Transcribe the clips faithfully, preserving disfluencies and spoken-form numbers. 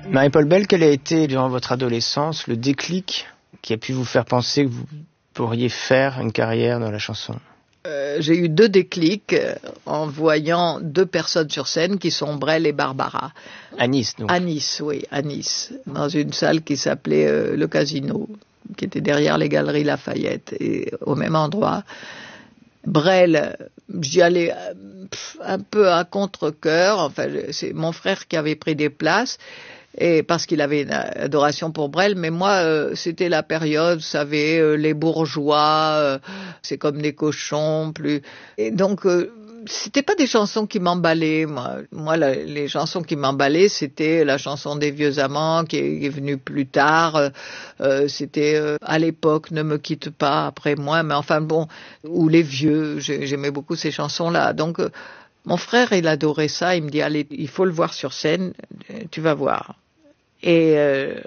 Marie-Paule Bell, quel a été, durant votre adolescence, le déclic qui a pu vous faire penser que vous pourriez faire une carrière dans la chanson ? Euh, j'ai eu deux déclics euh, en voyant deux personnes sur scène qui sont Brel et Barbara. À Nice, donc. À Nice, oui, à Nice, dans une salle qui s'appelait euh, le Casino, qui était derrière les Galeries Lafayette, et au même endroit. Brel, j'y allais pff, un peu à contre-cœur. Enfin, c'est mon frère qui avait pris des places. Et parce qu'il avait une adoration pour Brel, mais moi, euh, c'était la période, vous savez, euh, les bourgeois, euh, c'est comme des cochons, plus. Et donc, euh, c'était pas des chansons qui m'emballaient. Moi, moi la, les chansons qui m'emballaient, c'était la chanson des vieux amants qui est, qui est venue plus tard. Euh, c'était euh, à l'époque, Ne me quitte pas après moi, mais enfin bon, ou les vieux. J'aimais beaucoup ces chansons-là. Donc, euh, mon frère, il adorait ça. Il me dit, allez, il faut le voir sur scène. Tu vas voir. Et euh,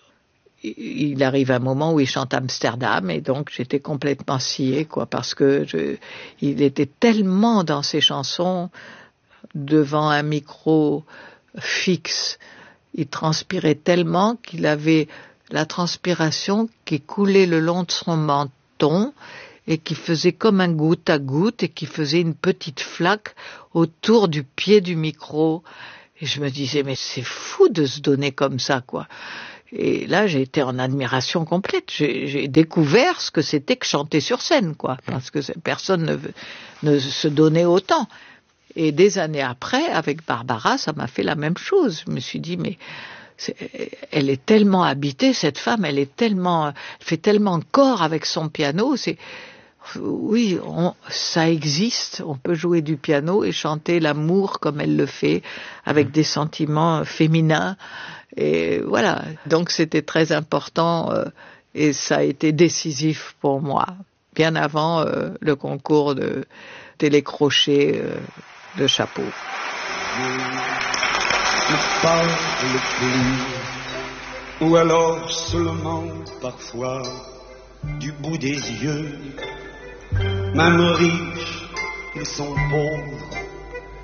il arrive un moment où il chante Amsterdam, et donc j'étais complètement sciée, quoi, parce que je, il était tellement dans ses chansons, devant un micro fixe, il transpirait tellement qu'il avait la transpiration qui coulait le long de son menton et qui faisait comme un goutte à goutte et qui faisait une petite flaque autour du pied du micro. Et je me disais, mais c'est fou de se donner comme ça, quoi. Et là, j'ai été en admiration complète. J'ai, j'ai découvert ce que c'était que chanter sur scène, quoi. Parce que personne ne, ne se donnait autant. Et des années après, avec Barbara, ça m'a fait la même chose. Je me suis dit, mais c'est, elle est tellement habitée, cette femme, elle est tellement, elle fait tellement corps avec son piano, c'est... Oui, on, ça existe, on peut jouer du piano et chanter l'amour comme elle le fait, avec des sentiments féminins, et voilà. Donc c'était très important, euh, et ça a été décisif pour moi, bien avant euh, le concours de télécrochet euh, de chapeau. Ne parle plus, ou alors seulement parfois du bout des yeux. Même riches, ils sont pauvres,